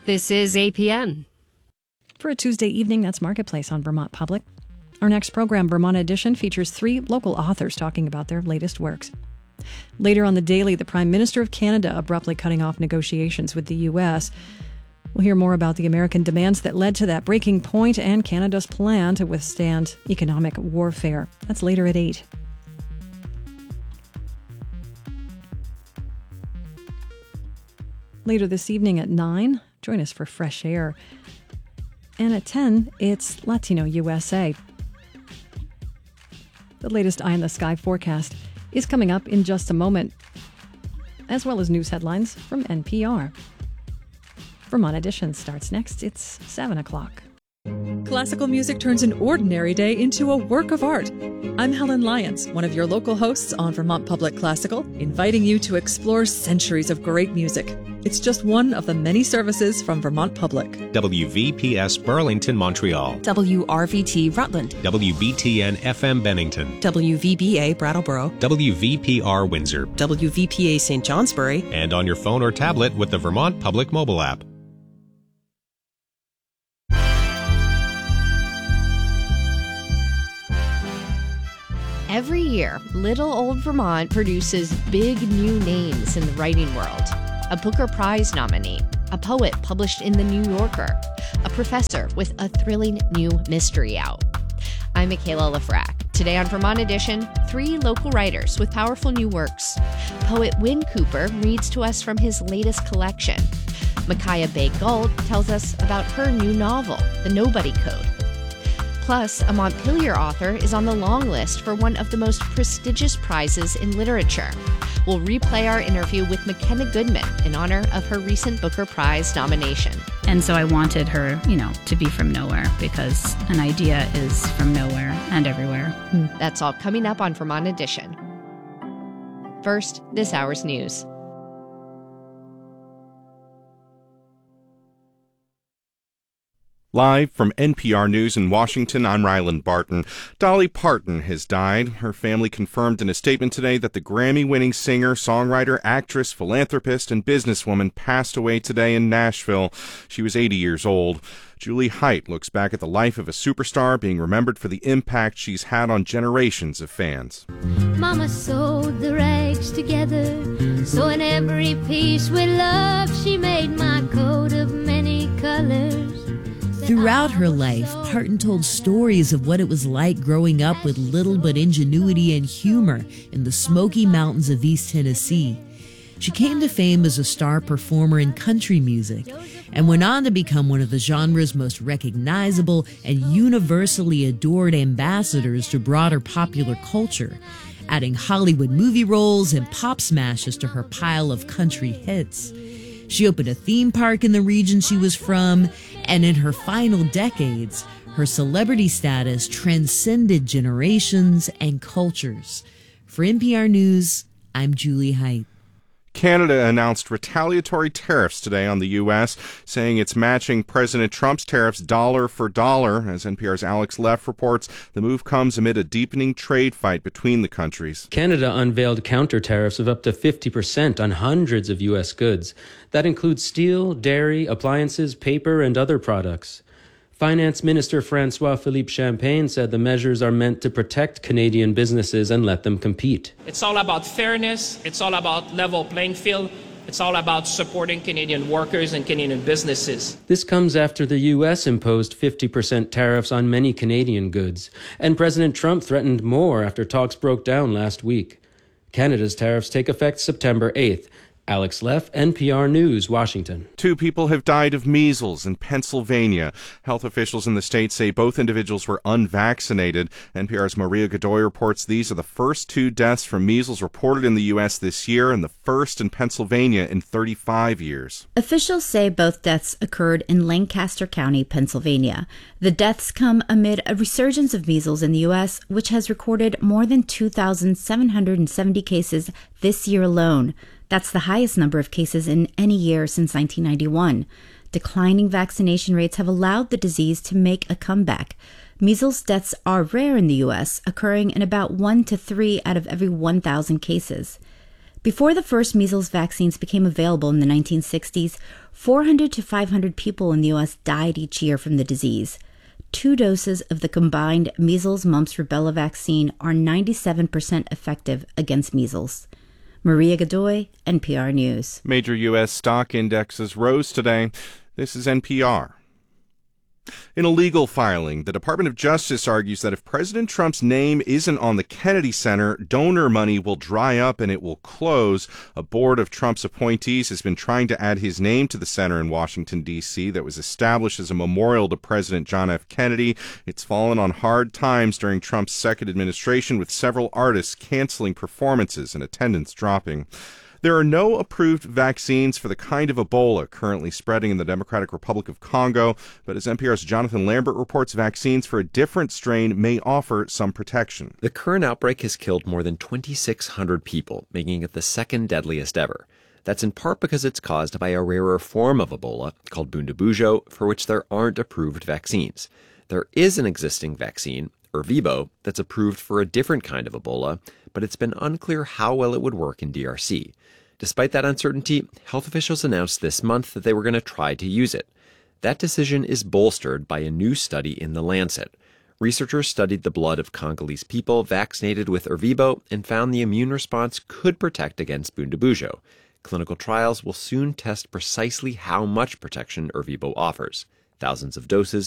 This is APN. For a Tuesday evening, that's Marketplace on Vermont Public. Our next program, Vermont Edition, features 3 local authors talking about their latest works. Later on the Daily, the Prime Minister of Canada abruptly cutting off negotiations with the U.S. We'll hear more about the American demands that led to that breaking point and Canada's plan to withstand economic warfare. That's later at 8. Later this evening at 9, join us for Fresh Air. And at 10, it's Latino USA. The latest Eye in the Sky forecast is coming up in just a moment, as well as news headlines from NPR. Vermont Edition starts next. It's 7 o'clock. Classical music turns an ordinary day into a work of art. I'm Helen Lyons, one of your local hosts on Vermont Public Classical, inviting you to explore centuries of great music. It's just one of the many services from Vermont Public. WVPS Burlington, Montreal. WRVT Rutland. WBTN FM Bennington. WVBA Brattleboro. WVPR Windsor. WVPA St. Johnsbury. And on your phone or tablet with the Vermont Public mobile app. Every year, Little Old Vermont produces big new names in the writing world. A Booker Prize nominee, a poet published in The New Yorker, a professor with a thrilling new mystery out. I'm Michaela Lafrac. Today on Vermont Edition, 3 local writers with powerful new works. Poet Win Cooper reads to us from his latest collection. Micaiah Bay Gault tells us about her new novel, The Nobody Code. Plus, a Montpelier author is on the long list for one of the most prestigious prizes in literature. We'll replay our interview with McKenna Goodman in honor of her recent Booker Prize nomination. And so I wanted her, to be from nowhere, because an idea is from nowhere and everywhere. That's all coming up on Vermont Edition. First, this hour's news. Live from NPR News in Washington, I'm Ryland Barton. Dolly Parton has died. Her family confirmed in a statement today that the Grammy-winning singer, songwriter, actress, philanthropist, and businesswoman passed away today in Nashville. She was 80 years old. Julie Height looks back at the life of a superstar, being remembered for the impact she's had on generations of fans. Mama sewed the rags together, sewing every piece with love. She made my coat of many colors. Throughout her life, Parton told stories of what it was like growing up with little but ingenuity and humor in the Smoky Mountains of East Tennessee. She came to fame as a star performer in country music and went on to become one of the genre's most recognizable and universally adored ambassadors to broader popular culture, adding Hollywood movie roles and pop smashes to her pile of country hits. She opened a theme park in the region she was from, and in her final decades, her celebrity status transcended generations and cultures. For NPR News, I'm Julie Height. Canada announced retaliatory tariffs today on the U.S., saying it's matching President Trump's tariffs dollar for dollar. As NPR's Alex Leff reports, the move comes amid a deepening trade fight between the countries. Canada unveiled counter tariffs of up to 50% on hundreds of U.S. goods. That includes steel, dairy, appliances, paper, and other products. Finance Minister François-Philippe Champagne said the measures are meant to protect Canadian businesses and let them compete. It's all about fairness. It's all about level playing field. It's all about supporting Canadian workers and Canadian businesses. This comes after the U.S. imposed 50% tariffs on many Canadian goods, and President Trump threatened more after talks broke down last week. Canada's tariffs take effect September 8th. Alex Leff, NPR News, Washington. 2 people have died of measles in Pennsylvania. Health officials in the state say both individuals were unvaccinated. NPR's Maria Godoy reports these are the first 2 deaths from measles reported in the U.S. this year and the first in Pennsylvania in 35 years. Officials say both deaths occurred in Lancaster County, Pennsylvania. The deaths come amid a resurgence of measles in the U.S., which has recorded more than 2,770 cases this year alone. That's the highest number of cases in any year since 1991. Declining vaccination rates have allowed the disease to make a comeback. Measles deaths are rare in the U.S., occurring in about 1 to 3 out of every 1,000 cases. Before the first measles vaccines became available in the 1960s, 400 to 500 people in the U.S. died each year from the disease. 2 doses of the combined measles, mumps, rubella vaccine are 97% effective against measles. Maria Godoy, NPR News. Major U.S. stock indexes rose today. This is NPR. In a legal filing, the Department of Justice argues that if President Trump's name isn't on the Kennedy Center, donor money will dry up and it will close. A board of Trump's appointees has been trying to add his name to the center in Washington, D.C. that was established as a memorial to President John F. Kennedy. It's fallen on hard times during Trump's second administration, with several artists canceling performances and attendance dropping. There are no approved vaccines for the kind of Ebola currently spreading in the Democratic Republic of Congo, but as NPR's Jonathan Lambert reports, vaccines for a different strain may offer some protection. The current outbreak has killed more than 2,600 people, making it the second deadliest ever. That's in part because it's caused by a rarer form of Ebola called Bundibugyo, for which there aren't approved vaccines. There is an existing vaccine, Ervebo, that's approved for a different kind of Ebola, but it's been unclear how well it would work in DRC. Despite that uncertainty, health officials announced this month that they were going to try to use it. That decision is bolstered by a new study in The Lancet. Researchers studied the blood of Congolese people vaccinated with Ervebo and found the immune response could protect against Bundibugyo. Clinical trials will soon test precisely how much protection Ervebo offers. Thousands of doses